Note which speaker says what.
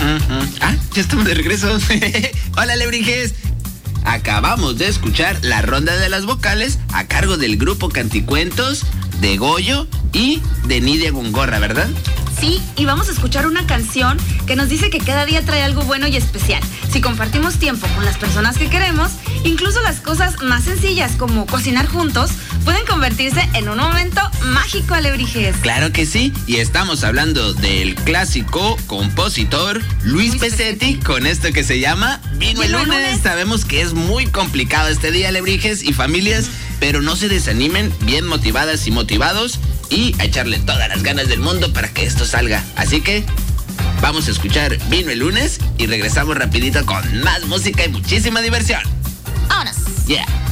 Speaker 1: Ya estamos de regreso. Hola, alebrijes. Acabamos de escuchar la ronda de las vocales a cargo del grupo Canticuentos, de Goyo y de Nidia Gongorra, ¿verdad?
Speaker 2: Sí, y vamos a escuchar una canción que nos dice que cada día trae algo bueno y especial. Si compartimos tiempo con las personas que queremos, incluso las cosas más sencillas como cocinar juntos pueden convertirse en un momento mágico, alebrijes.
Speaker 1: Claro que sí, y estamos hablando del clásico compositor Luis Pesetti con esto que se llama Vino el lunes. Sabemos que es muy complicado este día, alebrijes y familias, pero no se desanimen, bien motivadas y motivados, y a echarle todas las ganas del mundo para que esto salga. Así que vamos a escuchar Vino el lunes y regresamos rapidito con más música y muchísima diversión.
Speaker 2: ¡Vámonos!
Speaker 1: Yeah.